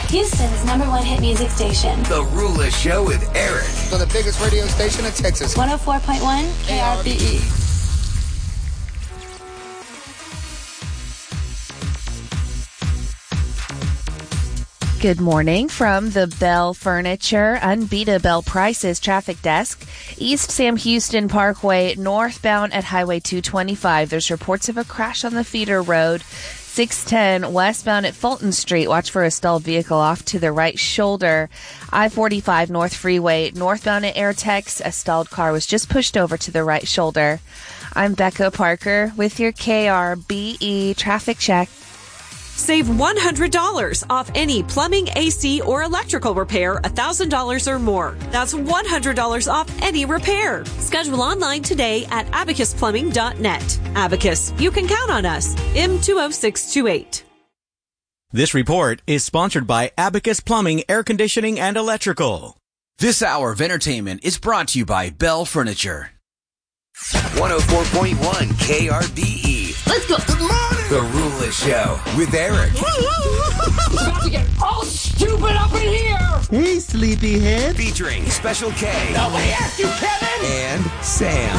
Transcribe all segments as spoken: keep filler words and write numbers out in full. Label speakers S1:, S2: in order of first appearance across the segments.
S1: Houston's number one hit music station.
S2: The Rula Show with Eric.
S3: So the biggest radio station in Texas.
S1: one oh four point one K R B E.
S4: Good morning from the Bell Furniture Unbeatable Prices Traffic Desk. East Sam Houston Parkway, northbound at Highway two twenty-five. There's reports of a crash on the feeder road. six ten westbound at Fulton Street. Watch for a stalled vehicle off to the right shoulder. I forty-five North Freeway, northbound at Airtex. A stalled car was just pushed over to the right shoulder. I'm Becca Parker with your K R B E traffic check.
S5: Save one hundred dollars off any plumbing, A C, or electrical repair one thousand dollars or more. That's one hundred dollars off any repair. Schedule online today at abacus plumbing dot net. Abacus, you can count on us. M two oh six two eight.
S6: This report is sponsored by Abacus Plumbing, Air Conditioning, and Electrical.
S2: This hour of entertainment is brought to you by Bell Furniture. one oh four point one K R B E.
S7: Let's go. Good morning.
S2: The Rula Show with Eric.
S7: We're about to get all stupid up in here.
S8: Hey, sleepyhead.
S2: Featuring Special K.
S7: Nobody asked you, Kevin.
S2: And Sam.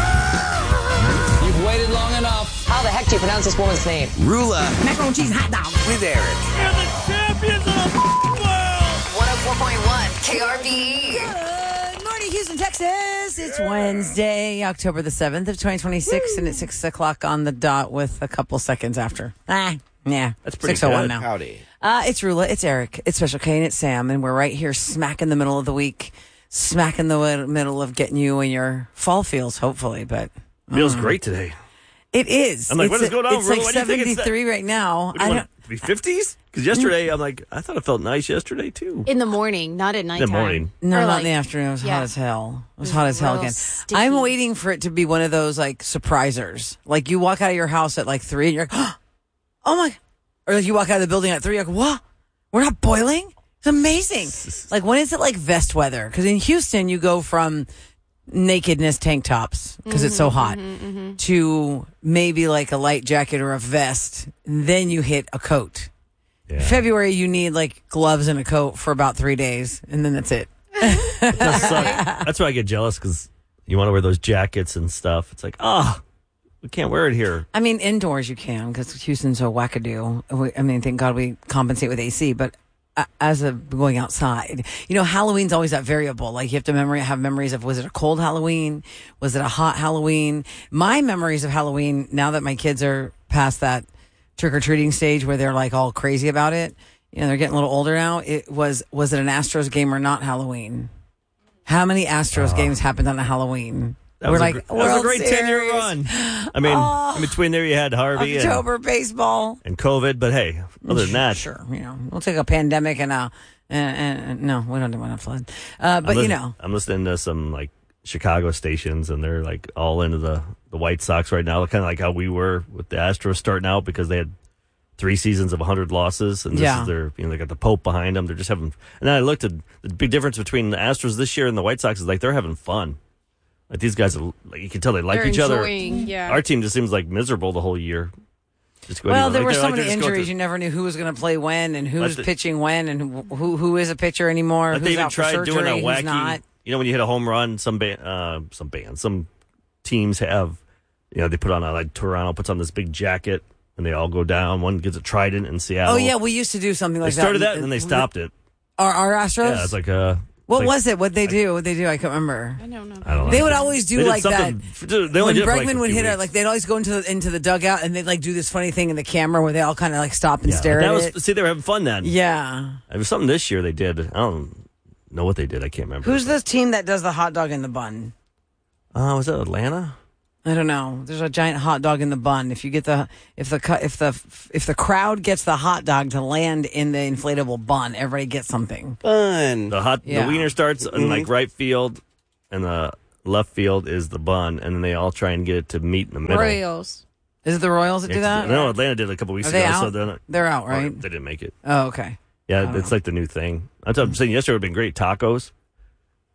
S9: You've waited long enough. How the heck do you pronounce this woman's name?
S2: Rula.
S7: Macaroni and cheese hot dog.
S2: With Eric.
S10: You're the champions of the world.
S11: one oh four point one K R B E.
S12: Good morning, Houston, Texas. It's Wednesday, October the seventh of twenty twenty-six, Woo. And it's six o'clock on the dot with a couple seconds after. Ah, yeah.
S10: That's pretty
S12: six oh one
S10: good.
S12: now.
S10: Howdy.
S12: Uh, it's Rula, it's Eric, it's Special K, and it's Sam, and we're right here smack in the middle of the week, smack in the middle of getting you in your fall feels, hopefully, but...
S10: Feels
S12: um,
S10: great today.
S12: It is.
S10: I'm like,
S12: it's
S10: what is
S12: a,
S10: going on?
S12: It's
S10: Rula?
S12: like
S10: What do you think it's
S12: seventy-three right now.
S10: What do you
S12: I
S10: want
S12: don't...
S10: it to be fifties? Because yesterday, I'm like, I thought it felt nice yesterday, too.
S13: In the morning, not at night.
S10: In the morning.
S12: No,
S13: Or
S12: not
S13: like-
S12: in the afternoon. It was
S13: yeah.
S12: hot as hell. It was
S13: It
S12: hot
S13: was
S12: as hell
S13: real
S12: again.
S13: sticky.
S12: I'm waiting for it to be one of those like surprisers. Like you walk out of your house at like three and you're like, oh my, or like you walk out of the building at three, you're like, what? We're not boiling? It's amazing. Like when is it like vest weather? Because in Houston, you go from nakedness tank tops because mm-hmm, it's so hot mm-hmm, mm-hmm. to maybe like a light jacket or a vest. And then you hit a coat. Yeah. February, you need like gloves and a coat for about three days, and then that's it.
S10: It does suck. That's why I get jealous because you want to wear those jackets and stuff. It's like, oh, we can't wear it here.
S12: I mean, indoors you can because Houston's so wackadoo. We, I mean, thank God we compensate with A C, but uh, as of going outside, you know, Halloween's always that variable. Like you have to memory have memories of was it a cold Halloween? Was it a hot Halloween? My memories of Halloween, now that my kids are past that trick-or-treating stage where they're like all crazy about it, you know, they're getting a little older now. It was, was it an Astros game or not Halloween? How many Astros uh, games happened on a Halloween?
S10: That
S12: we're
S10: was
S12: like,
S10: a, that was a great ten-year run. I mean, oh, in between there you had Harvey
S12: October
S10: and,
S12: baseball
S10: and COVID, but hey, other than that.
S12: Sure, you know, we'll take a pandemic and a, and, and, and no, we don't want a flood. Uh, but
S10: li-
S12: you know.
S10: I'm listening to some like Chicago stations and they're like all into the, the White Sox right now, kind of like how we were with the Astros starting out because they had three seasons of one hundred losses, and this
S12: yeah.
S10: is their, you know, they got the Pope behind them. They're just having, and then I looked at the big difference between the Astros this year and the White Sox is like they're having fun. Like these guys, are, like you can tell they like
S13: They're
S10: each
S13: enjoying,
S10: other.
S13: Yeah.
S10: Our team just seems like miserable the whole year. Just
S12: well, there
S10: like,
S12: were so
S10: like
S12: many injuries, you never knew who was going to play when and who's
S10: the,
S12: pitching when and who who is a pitcher anymore. Who's
S10: they even
S12: out for
S10: tried
S12: surgery,
S10: doing a
S12: who's
S10: wacky.
S12: not.
S10: You know, when you hit a home run, some ba- uh, some bands, some teams have, you know, they put on a, like Toronto puts on this big jacket. And they all go down. One gets a trident in Seattle.
S12: Oh, yeah, we used to do something like
S10: that. They started
S12: that,
S10: that, and then they stopped it.
S12: Our, our Astros?
S10: Yeah, it's like a...
S12: What
S10: like,
S12: was it? What'd they do? What'd they do? I can't remember.
S13: I don't know.
S10: I don't know.
S12: They would always do like that.
S10: They only
S12: when
S10: did it
S12: Bregman
S10: like
S12: would hit
S10: weeks.
S12: it, like they'd always go into the, into the dugout and they'd like do this funny thing in the camera where they all kind of like stop and
S10: yeah,
S12: stare
S10: that
S12: at
S10: was,
S12: it.
S10: See, they were having fun then.
S12: Yeah.
S10: There was something this year they did. I don't know what they did. I can't remember.
S12: Who's the team that does the hot dog in the bun?
S10: Uh, was that Atlanta?
S12: I don't know. There's a giant hot dog in the bun. If you get the if the if the if the crowd gets the hot dog to land in the inflatable bun, everybody gets something.
S10: Fun. The hot
S12: yeah.
S10: the wiener starts
S12: mm-hmm.
S10: in like right field, and the left field is the bun, and then they all try and get it to meet in the middle.
S13: Royals.
S12: Is it the Royals that do that?
S10: No, Atlanta did it a couple weeks
S12: Are they
S10: ago.
S12: out?
S10: So they're, not,
S12: they're out, right?
S10: They didn't make it.
S12: Oh, okay.
S10: Yeah, it's know. like the new thing. That's what I'm saying. Yesterday would have been great tacos.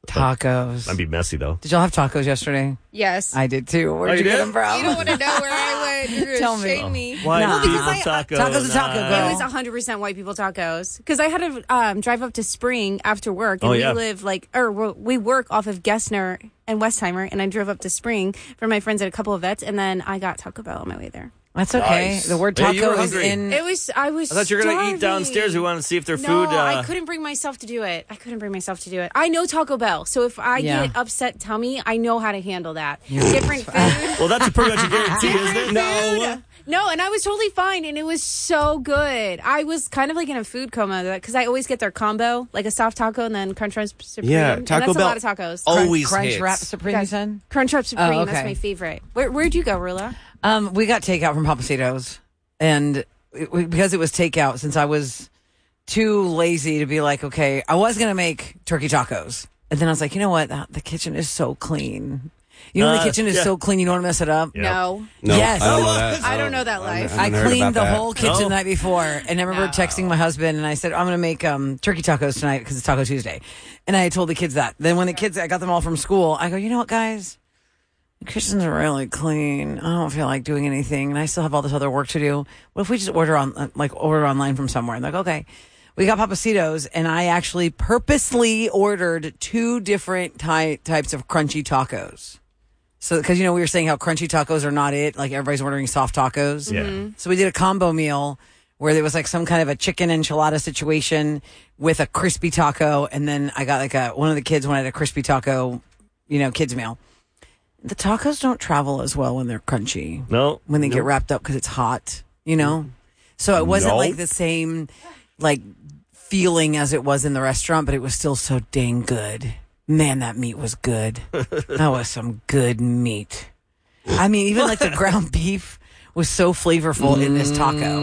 S12: Tacos.
S10: Might be messy, though.
S12: Did y'all have tacos yesterday?
S13: Yes.
S12: I did, too. Where'd
S10: Oh,
S12: you
S10: you
S12: get
S10: did?
S12: them from?
S13: You don't want to know where I went. You're going
S12: Tell
S13: to
S12: me.
S13: shame me.
S10: White
S12: No.
S10: people
S13: Because I-
S10: taco.
S12: Tacos is taco,
S10: night.
S12: girl.
S13: It was one hundred percent white people tacos. Because I had to um, drive up to Spring after work. And
S10: Oh,
S13: we
S10: yeah.
S13: live like, or we're- we work off of Gessner and Westheimer. And I drove up to Spring for my friends at a couple of vets. And then I got Taco Bell on my way there.
S12: That's okay.
S10: Nice.
S12: The word
S10: Yeah, you
S12: taco
S10: were
S12: is
S10: hungry.
S12: in.
S13: It was, I was
S10: I thought you were going to eat
S13: starving.
S10: downstairs. We wanted to see if their
S13: No,
S10: food. Uh,
S13: I couldn't bring myself to do it. I couldn't bring myself to do it. I know Taco Bell, so if I
S12: Yeah.
S13: get upset tummy, I know how to handle that. Different food.
S10: Well, that's pretty much a guarantee, isn't it?
S13: No. No, and I was totally fine, and it was so good. I was kind of like in a food coma because I always get their combo, like a soft taco and then Crunch Wrap Supreme.
S14: Yeah,
S13: and
S14: Taco
S13: that's
S14: Bell
S13: a lot of tacos.
S14: always
S12: Crunch
S14: hits.
S12: Wrap Supreme, you
S13: Guys,
S12: said?
S13: Crunch Wrap Supreme,
S12: Oh, okay.
S13: that's my favorite. Where, where'd you go, Rula?
S12: Um, we got takeout from Papacitos, and it, we- because it was takeout, since I was too lazy to be like, okay, I was gonna make turkey tacos, and then I was like, you know what, the, the kitchen is so clean. You know,
S10: Uh,
S12: the kitchen is
S10: yeah.
S12: so clean, you don't want to mess it up.
S10: Yeah.
S13: No.
S14: No,
S12: Yes.
S14: I don't know that.
S13: I don't know that life.
S12: I
S14: haven't heard
S12: cleaned
S14: about
S12: the
S14: that.
S12: whole kitchen
S10: No.
S12: the night before, and I remember
S13: No.
S12: texting my husband, and I said, I'm going to make um, turkey tacos tonight because it's Taco Tuesday. And I told the kids that. Then when the kids, I got them all from school, I go, you know what, guys? The kitchen's really clean. I don't feel like doing anything, and I still have all this other work to do. What if we just order on, uh, like, order online from somewhere? And they're like, okay. We got Papacitos, and I actually purposely ordered two different ty- types of crunchy tacos. So, because, you know, we were saying how crunchy tacos are not it. Like, everybody's ordering soft tacos.
S10: Yeah.
S13: Mm-hmm.
S12: So we did a combo meal where there was like some kind of a chicken enchilada situation with a crispy taco. And then I got like a, one of the kids wanted a crispy taco, you know, kids meal. The tacos don't travel as well when they're crunchy.
S10: No.
S12: When they
S10: Nope.
S12: get wrapped up because it's hot, you know? So it wasn't
S10: Nope.
S12: like the same, like, feeling as it was in the restaurant, but it was still so dang good. Man, that meat was good. That was some good meat. I mean, even like the ground beef was so flavorful in this taco.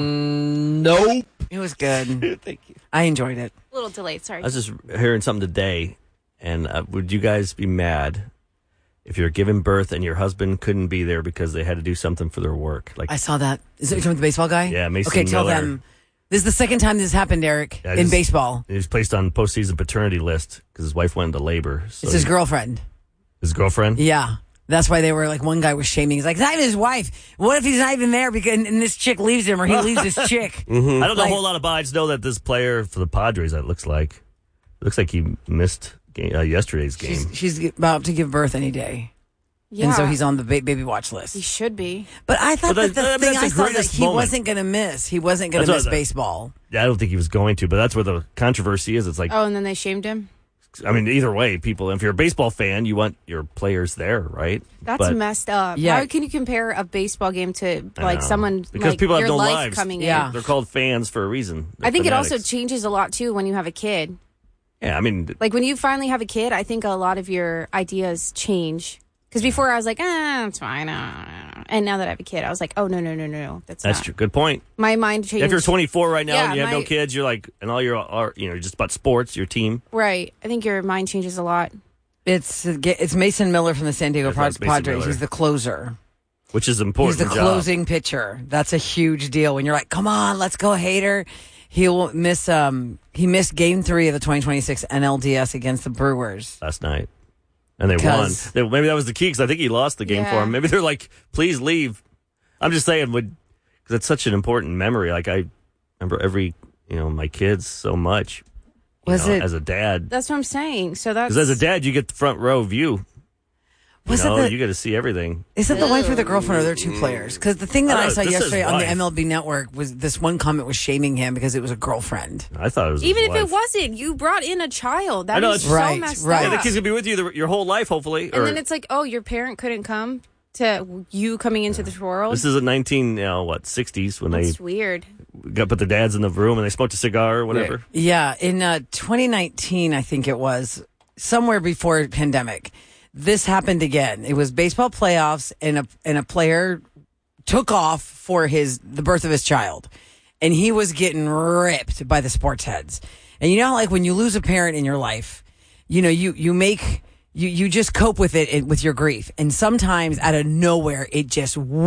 S14: Nope.
S12: It was good.
S10: Thank you.
S12: I enjoyed it.
S13: A little delayed, sorry.
S10: I was just hearing something today, and uh, would you guys be mad if you're giving birth and your husband couldn't be there because they had to do something for their work? Like,
S12: I saw that. Is it from the baseball guy?
S10: Yeah, Mason
S12: Okay, tell
S10: Miller.
S12: them. This is the second time this happened, Eric,
S10: Yeah,
S12: in
S10: just-
S12: baseball.
S10: he was placed on postseason paternity list because his wife went into labor. So
S12: It's his
S10: he-
S12: girlfriend.
S10: His girlfriend?
S12: Yeah. That's why they were like, one guy was shaming. He's like, it's not even his wife. What if he's not even there because and this chick leaves him or he leaves his chick?
S10: I don't know
S12: Like-
S10: a whole lot about it. I just know that this player for the Padres, that looks like, looks like he missed game, uh, yesterday's game.
S12: She's, she's about to give birth any day.
S13: Yeah.
S12: And so he's on the ba- baby watch list.
S13: He should be.
S12: But I thought
S10: But
S12: that the
S10: that- I mean,
S12: thing
S10: that's
S12: I
S10: the
S12: thought that
S10: greatest
S12: he
S10: moment.
S12: wasn't going to miss. He wasn't going to
S10: That's
S12: miss
S10: what I-
S12: baseball.
S10: Yeah, I don't think he was going to, but that's where the controversy is. It's like,
S13: Oh, and then they shamed him?
S10: I mean, either way, people, if you're a baseball fan, you want your players there, right?
S13: That's
S10: But-
S13: messed up.
S12: Yeah.
S13: How can you compare a baseball game to
S10: I
S13: like
S10: know.
S13: someone
S10: because
S13: like
S10: people have
S13: your
S10: no
S13: life
S10: lives.
S13: coming
S12: Yeah.
S13: in?
S10: They're called fans for a reason. They're
S13: I think it also
S10: fanatics.
S13: changes a lot too when you have a kid.
S10: Yeah, I mean,
S13: Like when you finally have a kid, I think a lot of your ideas change. Because before I was like, ah, it's fine. Uh, and now that I have a kid, I was like, oh, no, no, no, no, no. That's,
S10: that's
S13: not.
S10: true. Good point.
S13: My mind changed.
S10: If you're twenty-four right now
S13: Yeah,
S10: and you have
S13: my-
S10: no kids, you're like, and all your are, you know, you're just about sports, your team.
S13: Right. I think your mind changes a lot.
S12: It's it's Mason Miller from the San Diego
S10: Yes,
S12: Pad-
S10: that's Mason
S12: Padres.
S10: Miller.
S12: He's the closer.
S10: Which is
S12: He's
S10: important.
S12: the
S10: job.
S12: closing pitcher. That's a huge deal. When you're like, come on, let's go, Hater. He'll miss. Um, he missed Game Three of the twenty twenty-six N L D S against the Brewers
S10: last night, and they won.
S12: 'Cause-
S10: They, maybe that was the key because I think he lost the game
S13: Yeah.
S10: for him. Maybe they're like, please leave. I'm just saying, would because it's such an important memory. Like I remember every, you know, my kids so much. you
S12: Was
S10: know,
S12: it-
S10: as a dad?
S13: That's what I'm saying. So that's.
S10: Because as a dad, you get the front row view. You
S12: Was it
S10: know,
S12: the-
S10: you get to see everything.
S12: Is it the wife or the girlfriend, or they're two players? Because the thing that
S10: I
S12: I,
S10: don't
S12: saw
S10: know, this is
S12: yesterday on the
S10: wife.
S12: M L B Network was this one comment was shaming him because it was a girlfriend.
S10: I thought it was his
S13: Even if
S10: wife.
S13: it wasn't, you brought in a child.
S10: I
S13: That
S10: know,
S13: is
S10: it's-
S13: so
S12: Right,
S13: messed
S12: right.
S10: Yeah, the
S13: up.
S10: kid's gonna be with you the, your whole life, hopefully.
S13: And
S10: or-
S13: then it's like, oh, your parent couldn't come to you coming into this world.
S10: This is a nineteen, you know, what, sixties when
S13: That's
S10: they
S13: weird.
S10: got put their dads in the room and they smoked a cigar or whatever.
S12: Yeah, in uh, twenty nineteen, I think it was somewhere before pandemic. This happened again. It was baseball playoffs, and a and a player took off for his the birth of his child, and he was getting ripped by the sports heads. And you know, like when you lose a parent in your life, you know, you you make you you just cope with it with your grief, and sometimes out of nowhere, it just